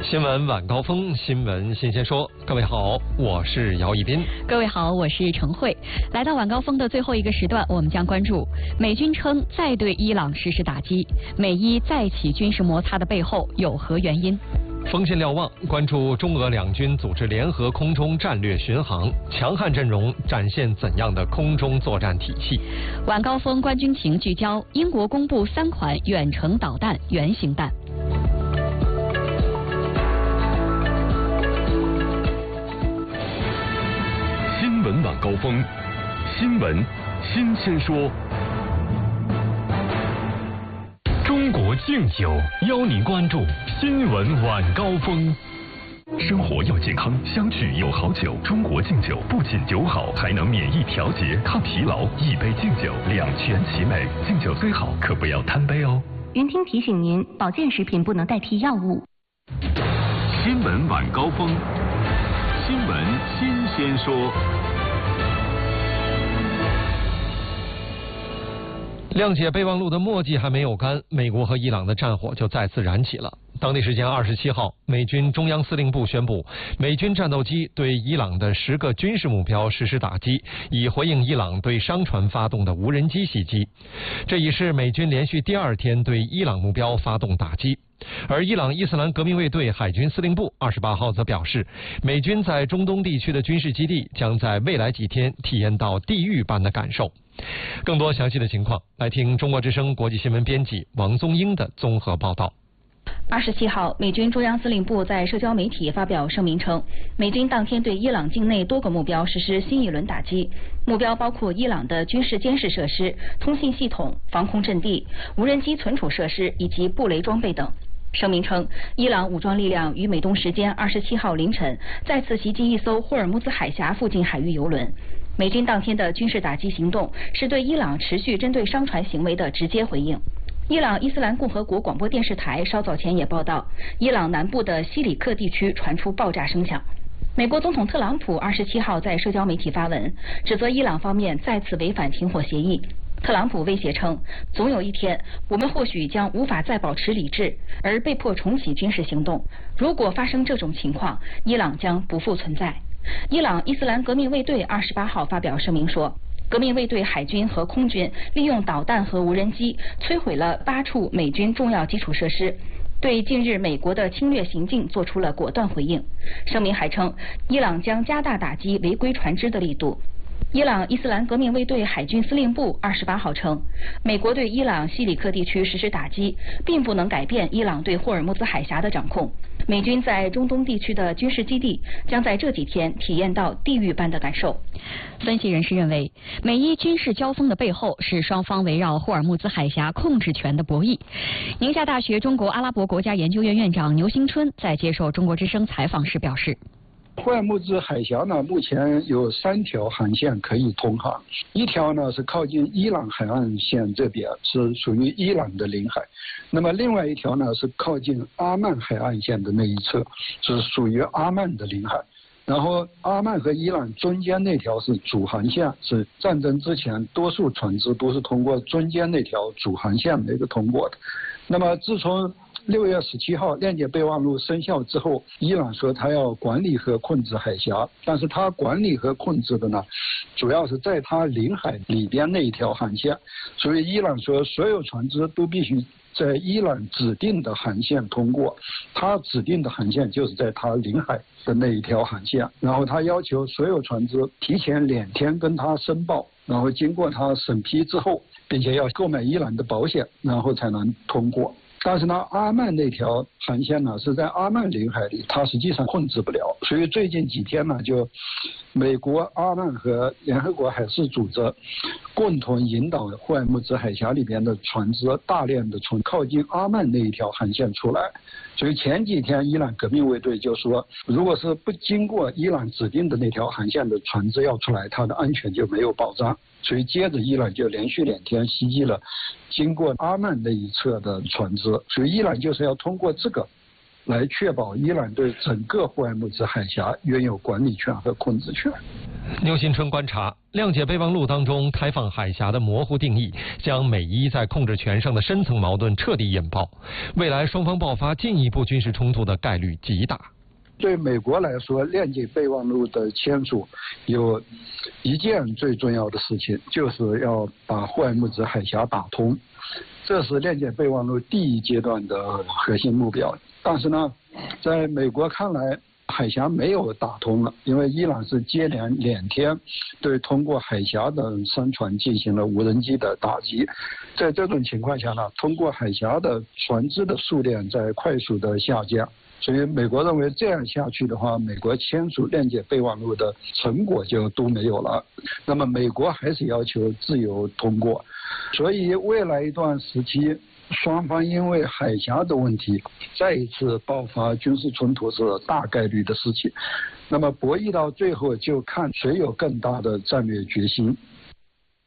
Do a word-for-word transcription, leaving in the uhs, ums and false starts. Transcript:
新闻晚高峰，新闻新鲜说。各位好，我是姚一斌。 各位好，我是陈慧。来到晚高峰的最后一个时段，我们将关注美军称再对伊朗实施打击，美伊再起军事摩擦的背后有何原因？ 风信瞭望关注中俄两军组织联合空中战略巡航，强悍阵容展现怎样的空中作战体系？ 晚高峰观军情聚焦英国公布三款远程导弹原型弹。 新闻晚高峰，新闻新鲜说。中国敬酒邀您关注新闻晚高峰。生活要健康，相聚有好酒。中国敬酒不仅酒好，还能免疫调节、抗疲劳。一杯敬酒，两全其美。敬酒虽好，可不要贪杯哦。 云听提醒您，保健食品不能代替药物。 新闻晚高峰，新闻新鲜说。 谅解备忘录的墨迹还没有干，美国和伊朗的战火就再次燃起了。当地时间二十七号，美军中央司令部宣布，美军战斗机对伊朗的十个军事目标实施打击，以回应伊朗对商船发动的无人机袭击。这已是美军连续第二天对伊朗目标发动打击。而伊朗伊斯兰革命卫队海军司令部二十八号则表示，美军在中东地区的军事基地将在未来几天体验到地狱般的感受。更多详细的情况，来听中国之声国际新闻编辑王宗英的综合报道。 二十七号，美军中央司令部在社交媒体发表声明称，美军当天对伊朗境内多个目标实施新一轮打击，目标包括伊朗的军事监视设施、通信系统、防空阵地、无人机存储设施以及布雷装备等。声明称，伊朗武装力量于美东时间二十七号凌晨再次袭击一艘霍尔木兹海峡附近海域油轮。美军当天的军事打击行动是对伊朗持续针对商船行为的直接回应。伊朗伊斯兰共和国广播电视台稍早前也报道，伊朗南部的西里克地区传出爆炸声响。美国总统特朗普二十七号在社交媒体发文，指责伊朗方面再次违反停火协议。特朗普威胁称，总有一天我们或许将无法再保持理智，而被迫重启军事行动。如果发生这种情况，伊朗将不复存在。伊朗伊斯兰革命卫队二十八号发表声明说，革命卫队海军和空军利用导弹和无人机摧毁了八处美军重要基础设施，对近日美国的侵略行径做出了果断回应。声明还称，伊朗将加大打击违规船只的力度。伊朗伊斯兰革命卫队海军司令部二十八号称，美国对伊朗西里克地区实施打击，并不能改变伊朗对霍尔木兹海峡的掌控。美军在中东地区的军事基地将在这几天体验到地狱般的感受。 分析人士认为，美伊军事交锋的背后是双方围绕霍尔木兹海峡控制权的博弈。宁夏大学中国阿拉伯国家研究院院长牛兴春在接受中国之声采访时表示， 霍尔木兹海峡呢，目前有三条航线可以通航，一条呢是靠近伊朗海岸线这边，是属于伊朗的领海，那么另外一条呢是靠近阿曼海岸线的那一侧，是属于阿曼的领海。然后阿曼和伊朗中间那条是主航线，是战争之前多数船只都是通过中间那条主航线那个通过的。那么自从六月十七号谅解备忘录生效之后，伊朗说他要管理和控制海峡，但是他管理和控制的呢，主要是在他领海里边那一条航线，所以伊朗说所有船只都必须在伊朗指定的航线通过，他指定的航线就是在他领海的那一条航线，然后他要求所有船只提前两天跟他申报，然后经过他审批之后，并且要购买伊朗的保险，然后才能通过。但是呢，阿曼那条航线呢是在阿曼领海里，它实际上控制不了，所以最近几天呢，就美国、阿曼和联合国海事组织共同引导霍尔木兹海峡里边的船只大量的从靠近阿曼那一条航线出来。所以前几天伊朗革命卫队就说，如果是不经过伊朗指定的那条航线的船只要出来，它的安全就没有保障。所以接着伊朗就连续两天袭击了经过阿曼那一侧的船只，所以伊朗就是要通过这个来确保伊朗对整个霍尔木兹海峡拥有管理权和控制权。 牛新春观察，谅解备忘录当中开放海峡的模糊定义，将美伊在控制权上的深层矛盾彻底引爆，未来双方爆发进一步军事冲突的概率极大。 对美国来说，谅解备忘录的签署有一件最重要的事情，就是要把霍尔木兹海峡打通，这是谅解备忘录第一阶段的核心目标。但是呢，在美国看来，海峡没有打通了，因为伊朗是接连两天对通过海峡的商船进行了无人机的打击。在这种情况下呢，通过海峡的船只的数量在快速的下降。所以美国认为这样下去的话，美国签署谅解备忘录的成果就都没有了。那么美国还是要求自由通过，所以未来一段时期，双方因为海峡的问题再一次爆发军事冲突是大概率的事情。那么博弈到最后就看谁有更大的战略决心。